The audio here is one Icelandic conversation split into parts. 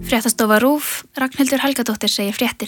Fréttastofa RÚV, Ragnhildur Helgadóttir segir fréttir.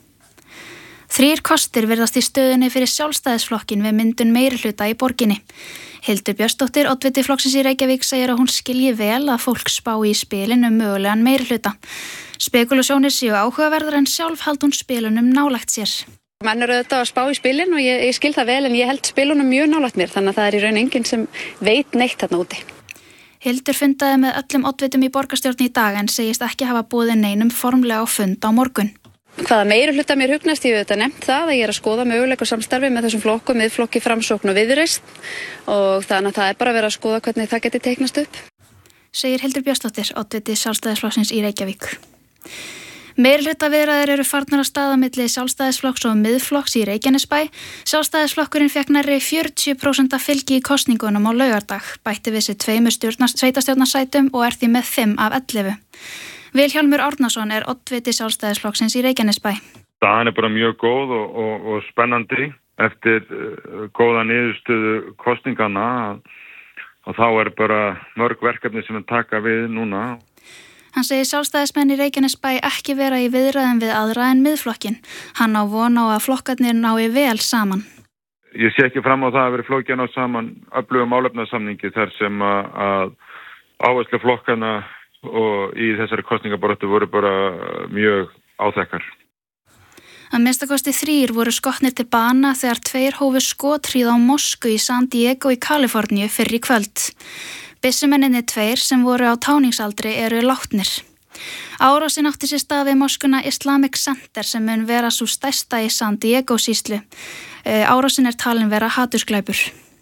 3 kostir virðast í stöðunni fyrir sjálfstæðisflokkin við myndun meirihluta í borginni. Hildur Björnsdóttir, oddviti flokksins í Reykjavík, segir að hún skilji vel að fólk spái í spilin mögulegan meirihluta. Spekulasjónir séu áhugaverðar en sjálf haldi hún spilunum nálægt sér. Menn eru auðvitað að spá í spilin og ég skil það vel en ég held spilunum mjög nálægt mér þannig að það í raun enginn sem veit neitt þarna úti. Hildur fundaði með öllum oddvitum í borgarstjórn í dag en segist ekki hafa boðið neinum formlega á fund á morgun. Hvaða meirihluta mér hugnast, ég auðvitað nefnt það að ég er að skoða möguleika samstarfi með þessum flokkum, Miðflokki, Framsókn og Viðreisn og þannig að það bara að vera að skoða hvernig það geti teiknast upp. Segir Hildur Björnsdóttir, oddviti Sjálfstæðisflokksins í Reykjavík. Meirihlutaviðræður eru farnar á stað á milli Sjálfstæðisflokks og Miðflokks í Reykjanesbæ. Sjálfstæðisflokkurinn fékk nærri 40% fylgi í kosningunum á laugardag, bætti við sig 2 sveitarstjórnarsætum og er því með 5 af 11. Vilhjálmur Árnason er oddviti Sjálfstæðisflokksins í Reykjanesbæ. Staðan er bara mjög góð og spennandi eftir góða niðurstöðu kosningana og þá er bara mörg verkefni sem að taka við núna. Hann segir sjálfstæðismenn í Reykjanesbæ ekki vera í viðræðum við aðra en Miðflokkin. Hann á von á að flokkarnir nái vel saman. Ég sé ekki fram á það að vera flokki að ná saman öflugum málefnasamningi þar sem að áherslu flokkana og í þessari kosningabaráttu voru bara mjög áþekkar. Að minnstakosti 3 voru skotnir til bana þegar 2 hófu skothríð á mosku í San Diego í Kaliforníu fyrr í kvöld. Byssumenninni 2 sem voru á táningsaldri eru látnir. Árásin átti sér stað við moskuna Islamic Center sem mun vera sú stærsta í San Diego sýslu. Árásin er talin vera hatursglæpur.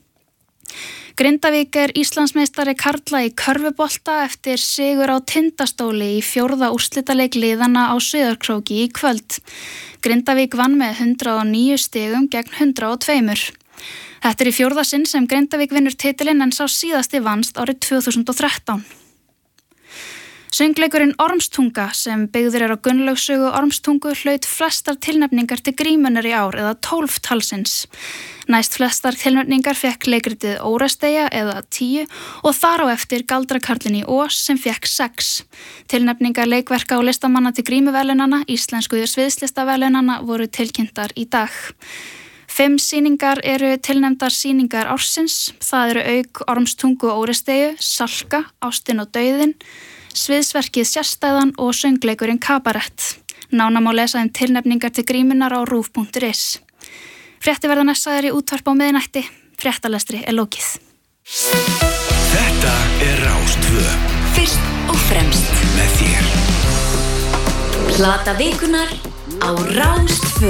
Grindavík er Íslandsmeistari karla í körfubolta eftir sigur á Tindastóli í 4. úrslitaleik liðanna á Sauðárkróki í kvöld. Grindavík vann með 109 stigum gegn 102. Þetta er í 4. sinn sem Grindavík vinnur titilinn en sá síðasti vannst árið 2013. Söngleikurinn Ormstunga sem byggður er á Gunnlaugssögu Ormstungu hlaut flestar tilnefningar til grímunnar í ár eða 12 talsins. Næst flestar tilnefningar fékk leikritið Óresteigja eða 10 og þar á eftir Galdrakarlinn í Ós sem fékk 6. Tilnefningar leikverka og listamanna til grímuverðlaunanna, íslensku sviðslistaverðlaunanna voru tilkynntar í dag. 5 sýningar eru tilnefndar sýningar ársins. Það eru auk Ormstungu og Óresteigju, Salka, Ástin og dauðinn, sviðsverkið Sérstæðan og söngleikurinn Kabarett. Nánar má lesa tilnefningar til grímunnar á rúv.is. Fréttir verða næstar í útvarp á miðnætti. Fréttalestri er lokið. Þetta er Rás 2. Fyrst og fremst með þér. Plata vikunnar á Rás 2.